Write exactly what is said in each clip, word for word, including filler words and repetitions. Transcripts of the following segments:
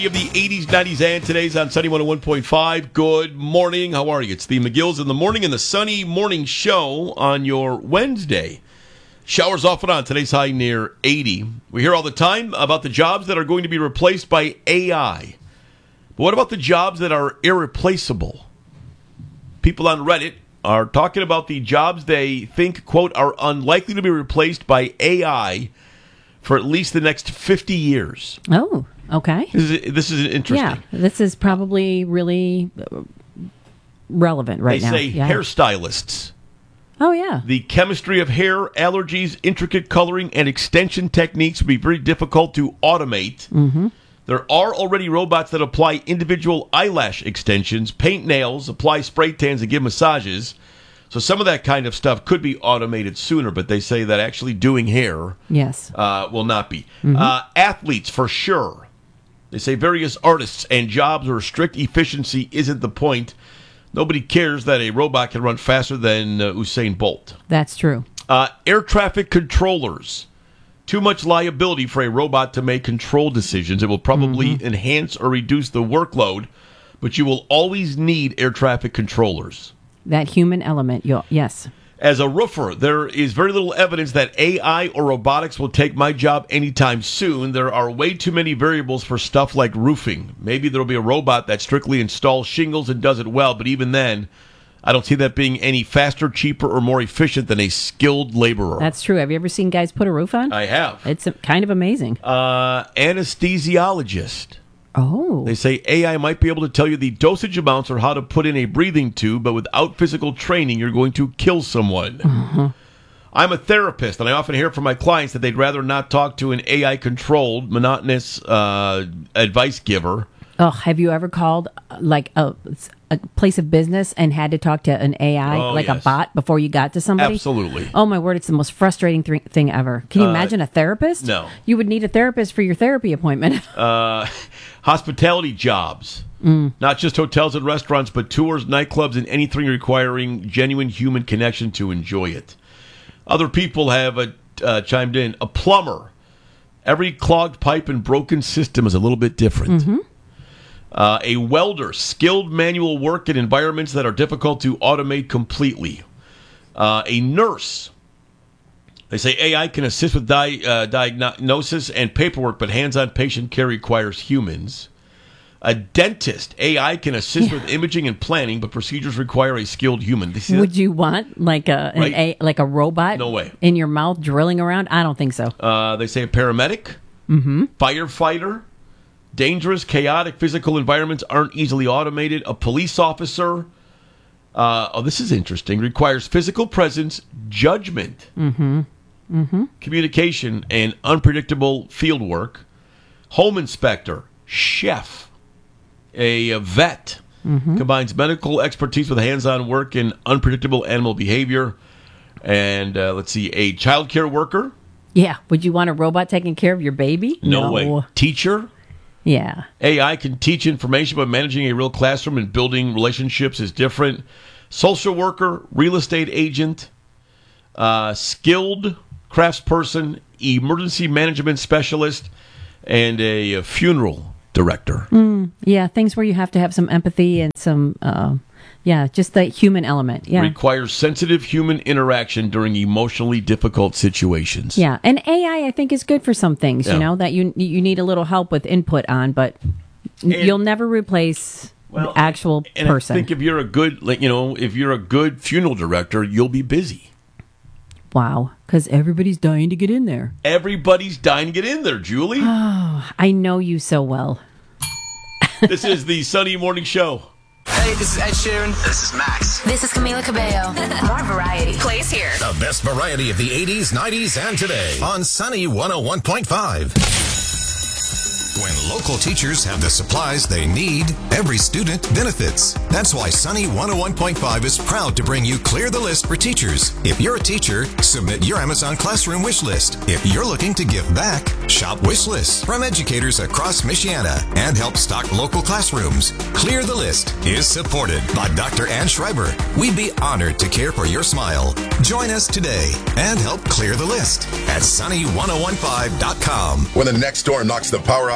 Of the eighties, nineties, and today's on Sunny one oh one point five. Good morning. How are you? It's the McGills in the morning and the Sunny Morning Show on your Wednesday. Showers off and on. Today's high near eighty. We hear all the time about the jobs that are going to be replaced by A I. But what about the jobs that are irreplaceable? People on Reddit are talking about the jobs they think, quote, are unlikely to be replaced by A I for at least the next fifty years. Oh, okay. This is, this is interesting. Yeah, this is probably really relevant right they now. They say yeah. hairstylists. Oh, yeah. The chemistry of hair, allergies, intricate coloring, and extension techniques would be very difficult to automate. Mm-hmm. There are already robots that apply individual eyelash extensions, paint nails, apply spray tans, and give massages. So some of that kind of stuff could be automated sooner, but they say that actually doing hair yes. uh, will not be. Mm-hmm. Uh, athletes, for sure. They say various artists and jobs where strict efficiency isn't the point. Nobody cares that a robot can run faster than uh, Usain Bolt. That's true. Uh, air traffic controllers. Too much liability for a robot to make control decisions. It will probably mm-hmm. enhance or reduce the workload, but you will always need air traffic controllers. That human element, yes. As a roofer, there is very little evidence that A I or robotics will take my job anytime soon. There are way too many variables for stuff like roofing. Maybe there will be a robot that strictly installs shingles and does it well, but even then, I don't see that being any faster, cheaper, or more efficient than a skilled laborer. That's true. Have you ever seen guys put a roof on? I have. It's kind of amazing. Uh, anesthesiologist. Oh. They say A I might be able to tell you the dosage amounts or how to put in a breathing tube, but without physical training, you're going to kill someone. Uh-huh. I'm a therapist, and I often hear from my clients that they'd rather not talk to an A I-controlled, monotonous uh, advice giver. Oh, have you ever called uh, like a, a place of business and had to talk to an A I, oh, like yes. a bot, before you got to somebody? Absolutely. Oh, my word, it's the most frustrating th- thing ever. Can you uh, imagine a therapist? No. You would need a therapist for your therapy appointment. uh, hospitality jobs. Mm. Not just hotels and restaurants, but tours, nightclubs, and anything requiring genuine human connection to enjoy it. Other people have uh, uh, chimed in. A plumber. Every clogged pipe and broken system is a little bit different. Mm-hmm. Uh, a welder, skilled manual work in environments that are difficult to automate completely. Uh, a nurse. They say A I can assist with di- uh, diagnosis and paperwork, but hands-on patient care requires humans. A dentist. A I can assist yeah. with imaging and planning, but procedures require a skilled human. Would you want like a, an right? a like a robot no way. in your mouth drilling around? I don't think so. Uh, they say a paramedic, mm-hmm. firefighter. Dangerous, chaotic physical environments aren't easily automated. A police officer, uh, oh, this is interesting, requires physical presence, judgment, mm-hmm. Mm-hmm. communication, and unpredictable field work. Home inspector, chef, a, a vet, mm-hmm. combines medical expertise with hands-on work and unpredictable animal behavior. And uh, let's see, a childcare worker. Yeah, would you want a robot taking care of your baby? No, no. way. Teacher. Yeah. A I can teach information, but managing a real classroom and building relationships is different. Social worker, real estate agent, uh, skilled craftsperson, emergency management specialist, and a, a funeral director. Mm, yeah, things where you have to have some empathy and some, uh, yeah, just the human element. Yeah. Requires sensitive human interaction during emotionally difficult situations. Yeah, and A I, I think, is good for some things, yeah. you know, that you you need a little help with input on, but and, you'll never replace well, the actual and person. I think if you're a good, like, you know, if you're a good funeral director, you'll be busy. Wow, because everybody's dying to get in there. Everybody's dying to get in there, Julie. Oh, I know you so well. This is the Sunny Morning Show. Hey, this is Ed Sheeran. This is Max. This is Camila Cabello. More variety plays here. The best variety of the eighties, nineties, and today on Sunny one oh one point five. When local teachers have the supplies they need, every student benefits. That's why Sunny one oh one point five is proud to bring you Clear the List for Teachers. If you're a teacher, submit your Amazon Classroom wish list. If you're looking to give back, shop wish lists from educators across Michiana and help stock local classrooms. Clear the List is supported by Doctor Ann Schreiber. We'd be honored to care for your smile. Join us today and help clear the list at sunny one oh one five dot com. When the next storm knocks the power out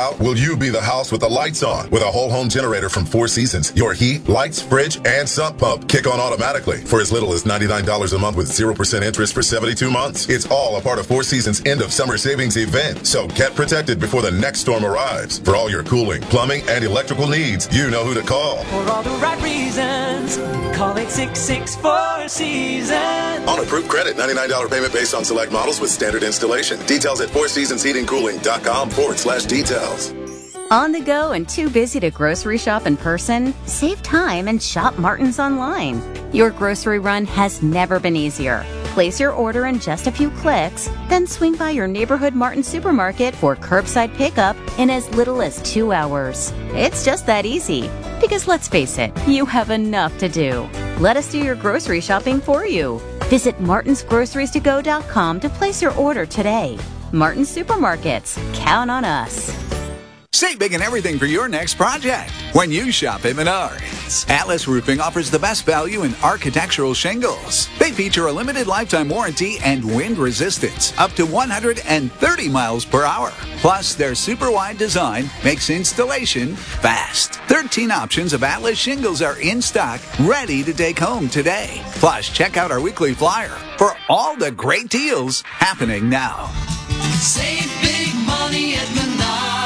out, will you be the house with the lights on? With a whole home generator from Four Seasons, your heat, lights, fridge, and sump pump kick on automatically for as little as ninety-nine dollars a month with zero percent interest for seventy-two months. It's all a part of Four Seasons' end of summer savings event. So get protected before the next storm arrives. For all your cooling, plumbing, and electrical needs, you know who to call. For all the right reasons, call eight six six, four seasons. On approved credit, ninety-nine dollars payment based on select models with standard installation. Details at four seasons heating cooling dot com forward slash details. On the go and too busy to grocery shop in person? Save time and shop Martin's online. Your grocery run has never been easier. Place your order in just a few clicks, then swing by your neighborhood Martin supermarket for curbside pickup in as little as two hours. It's just that easy. Because let's face it, you have enough to do. Let us do your grocery shopping for you. Visit martins groceries to go dot com to place your order today. Martin Supermarkets. Count on us. Save big and everything for your next project when you shop at Menards. Atlas Roofing offers the best value in architectural shingles. They feature a limited lifetime warranty and wind resistance up to one hundred thirty miles per hour. Plus, their super wide design makes installation fast. thirteen options of Atlas shingles are in stock, ready to take home today. Plus, check out our weekly flyer for all the great deals happening now. Save big money at Menards.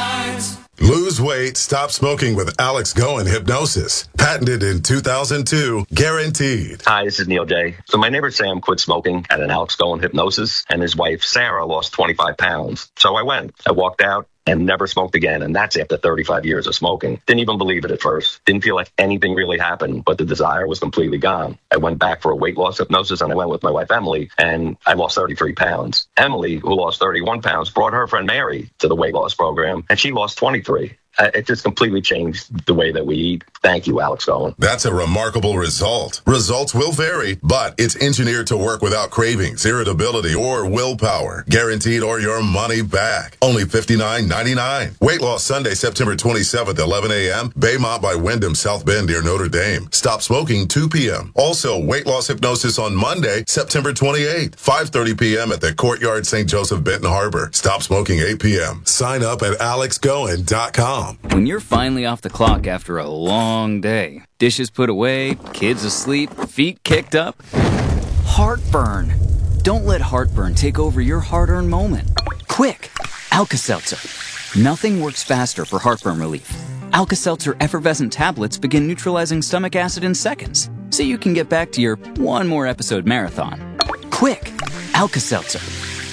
Lose weight, stop smoking with Alex Goen Hypnosis. Patented in two thousand two, guaranteed. Hi, this is Neil J. So my neighbor Sam quit smoking at an Alex Goen Hypnosis, and his wife Sarah lost twenty-five pounds. So I went. I walked out and never smoked again, and that's after thirty-five years of smoking. Didn't even believe it at first. Didn't feel like anything really happened, but the desire was completely gone. I went back for a weight loss hypnosis, and I went with my wife Emily, and I lost thirty-three pounds. Emily, who lost thirty-one pounds, brought her friend Mary to the weight loss program, and she lost twenty-three. Uh, it just completely changed the way that we eat. Thank you, Alex Goen. That's a remarkable result. Results will vary, but it's engineered to work without cravings, irritability, or willpower. Guaranteed or your money back. Only fifty-nine ninety-nine. Weight loss Sunday, September twenty-seventh, eleven a.m. Baymont by Wyndham, South Bend near Notre Dame. Stop smoking, two p.m. Also, weight loss hypnosis on Monday, September twenty-eighth, five thirty p.m. at the Courtyard Saint Joseph, Benton Harbor. Stop smoking, eight p.m. Sign up at alex goen dot com. When you're finally off the clock after a long day, dishes put away, kids asleep, feet kicked up, heartburn. Don't let heartburn take over your hard-earned moment. Quick, Alka-Seltzer. Nothing works faster for heartburn relief. Alka-Seltzer effervescent tablets begin neutralizing stomach acid in seconds, so you can get back to your one more episode marathon. Quick, Alka-Seltzer.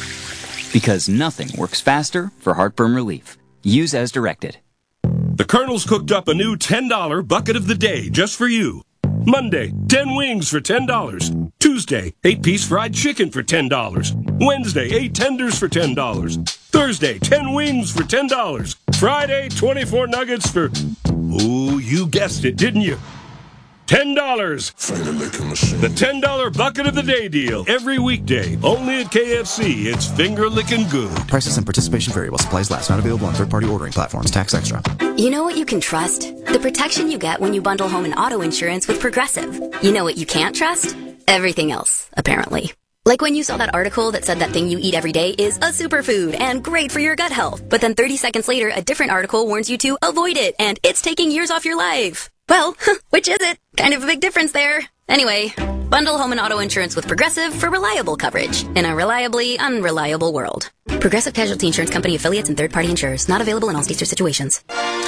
Because nothing works faster for heartburn relief. Use as directed. The Colonel's cooked up a new ten dollar bucket of the day just for you. Monday, ten wings for ten dollars. Tuesday, eight piece fried chicken for ten dollars. Wednesday, eight tenders for ten dollars. Thursday, ten wings for ten dollars. Friday, twenty-four nuggets for... Ooh, you guessed it, didn't you? ten dollars. The ten dollar bucket of the day deal. Every weekday. Only at K F C. It's finger licking good. Prices and participation vary while supplies last. Not available on third-party ordering platforms. Tax extra. You know what you can trust? The protection you get when you bundle home and auto insurance with Progressive. You know what you can't trust? Everything else, apparently. Like when you saw that article that said that thing you eat every day is a superfood and great for your gut health. But then thirty seconds later, a different article warns you to avoid it and it's taking years off your life. Well, which is it? Kind of a big difference there. Anyway, bundle home and auto insurance with Progressive for reliable coverage in a reliably unreliable world. Progressive Casualty Insurance Company affiliates and third-party insurers. Not available in all states or situations.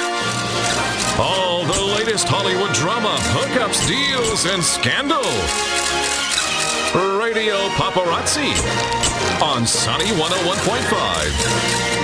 All the latest Hollywood drama, hookups, deals, and scandal. Radio Paparazzi on Sunny one oh one point five.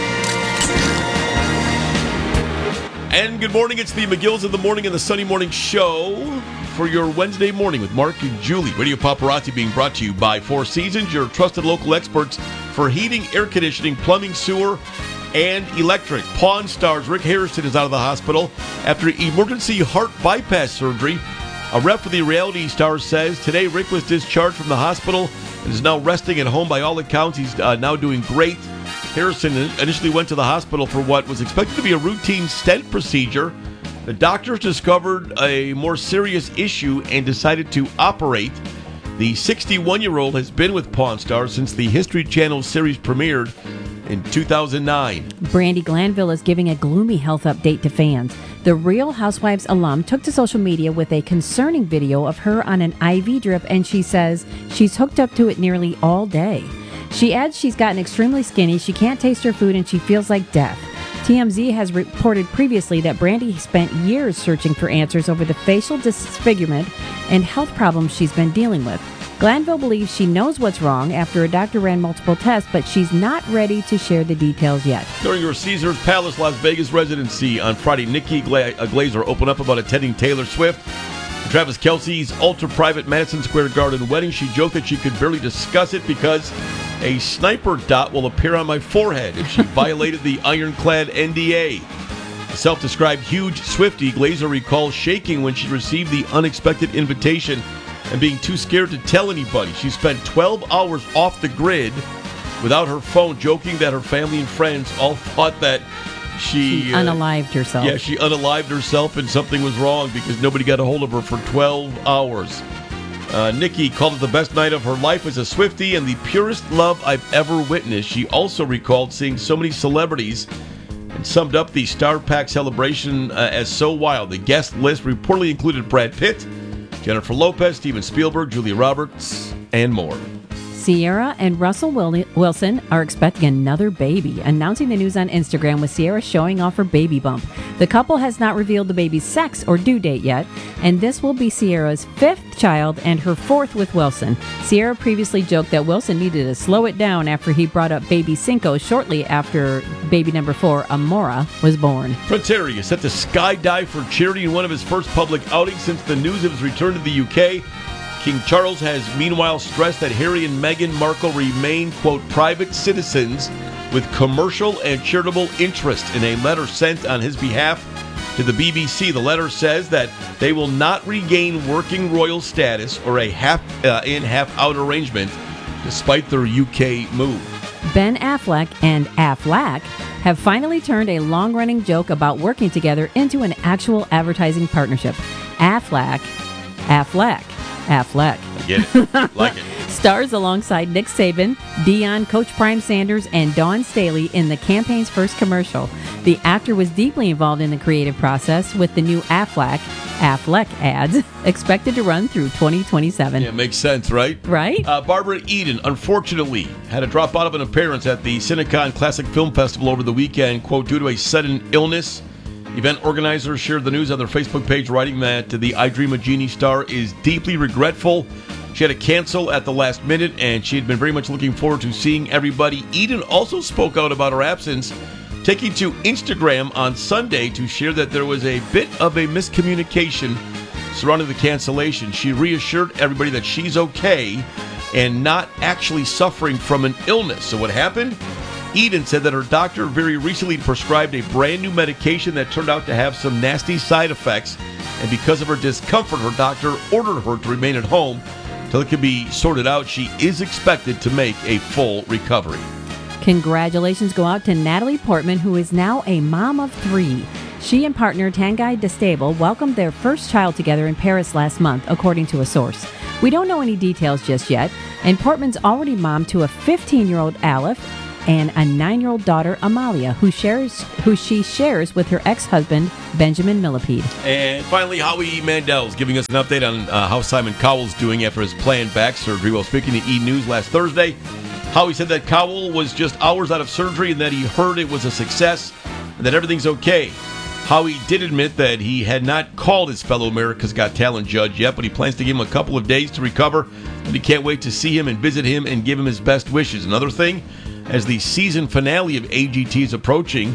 And good morning. It's the McGills in the Morning and the Sunny Morning Show for your Wednesday morning with Mark and Julie. Radio Paparazzi being brought to you by Four Seasons, your trusted local experts for heating, air conditioning, plumbing, sewer, and electric. Pawn Stars Rick Harrison is out of the hospital after emergency heart bypass surgery. A rep for the reality star says today Rick was discharged from the hospital and is now resting at home. By all accounts, he's uh, now doing great. Harrison initially went to the hospital for what was expected to be a routine stent procedure. The doctors discovered a more serious issue and decided to operate. The sixty-one-year-old has been with Pawn Stars since the History Channel series premiered. in two thousand nine. Brandi Glanville is giving a gloomy health update to fans. The Real Housewives alum took to social media with a concerning video of her on an I V drip, and she says she's hooked up to it nearly all day. She adds she's gotten extremely skinny, she can't taste her food, and she feels like death. T M Z has reported previously that Brandi spent years searching for answers over the facial disfigurement and health problems she's been dealing with. Glanville believes she knows what's wrong after a doctor ran multiple tests, but she's not ready to share the details yet. During her Caesars Palace Las Vegas residency on Friday, Nikki Gla- Glazer opened up about attending Taylor Swift and Travis Kelce's ultra-private Madison Square Garden wedding. She joked that she could barely discuss it because a sniper dot will appear on my forehead if she violated the ironclad N D A. The self-described huge Swiftie, Glazer recalls shaking when she received the unexpected invitation and being too scared to tell anybody. She spent twelve hours off the grid without her phone, joking that her family and friends all thought that she... She uh, unalived herself. Yeah, she unalived herself and something was wrong because nobody got a hold of her for twelve hours. Uh, Nikki called it the best night of her life as a Swiftie and the purest love I've ever witnessed. She also recalled seeing so many celebrities and summed up the Star Pack celebration uh, as so wild. The guest list reportedly included Brad Pitt, Jennifer Lopez, Steven Spielberg, Julia Roberts, and more. Ciara and Russell Wilson are expecting another baby, announcing the news on Instagram with Ciara showing off her baby bump. The couple has not revealed the baby's sex or due date yet, and this will be Ciara's fifth child and her fourth with Wilson. Ciara previously joked that Wilson needed to slow it down after he brought up baby Cinco shortly after baby number four, Amora, was born. Prince Harry is set to skydive for charity in one of his first public outings since the news of his return to the U K. King Charles has meanwhile stressed that Harry and Meghan Markle remain, quote, private citizens with commercial and charitable interest. In a letter sent on his behalf to the B B C, the letter says that they will not regain working royal status or a half-in, uh, half-out arrangement despite their U K move. Ben Affleck and Affleck have finally turned a long-running joke about working together into an actual advertising partnership. Affleck, Affleck, Affleck. I get it. Like it. Stars alongside Nick Saban, Dion, Coach Prime Sanders, and Dawn Staley in the campaign's first commercial. The actor was deeply involved in the creative process with the new Affleck, Affleck ads expected to run through twenty twenty-seven. Yeah, makes sense, right? Right. Uh, Barbara Eden, unfortunately, had to drop out of an appearance at the Cinecon Classic Film Festival over the weekend, quote, due to a sudden illness. Event organizers shared the news on their Facebook page, writing that the I Dream of Jeannie star is deeply regretful. She had to cancel at the last minute, and she had been very much looking forward to seeing everybody. Eden also spoke out about her absence, taking to Instagram on Sunday to share that there was a bit of a miscommunication surrounding the cancellation. She reassured everybody that she's okay and not actually suffering from an illness. So what happened? Eden said that her doctor very recently prescribed a brand new medication that turned out to have some nasty side effects, and because of her discomfort, her doctor ordered her to remain at home until it could be sorted out. She is expected to make a full recovery. Congratulations go out to Natalie Portman, who is now a mom of three. She and partner Tanguy Destable welcomed their first child together in Paris last month, according to a source. We don't know any details just yet, and Portman's already mom to a fifteen-year-old Aleph and a nine-year-old daughter, Amalia, who shares who she shares with her ex-husband, Benjamin Millipede. And finally, Howie Mandel's giving us an update on uh, how Simon Cowell's doing after his planned back surgery. While speaking to E! News last Thursday, Howie said that Cowell was just hours out of surgery and that he heard it was a success and that everything's okay. Howie did admit that he had not called his fellow America's Got Talent judge yet, but he plans to give him a couple of days to recover, and he can't wait to see him and visit him and give him his best wishes. Another thing, as the season finale of A G T is approaching,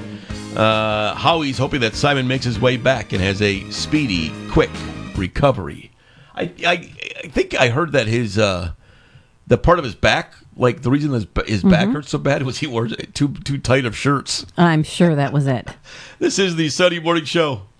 uh, Howie's hoping that Simon makes his way back and has a speedy, quick recovery. I I, I think I heard that his uh, the part of his back, like the reason his, his back Mm-hmm. hurts so bad was he wore too too tight of shirts. I'm sure that was it. This is the Sunday Morning Show.